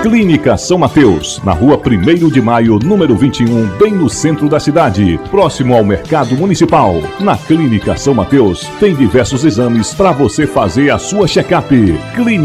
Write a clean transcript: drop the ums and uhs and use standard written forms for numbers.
Clínica São Mateus, na rua 1º de Maio, número 21, bem no centro da cidade, próximo ao Mercado Municipal. Na Clínica São Mateus, tem diversos exames para você fazer a sua check-up.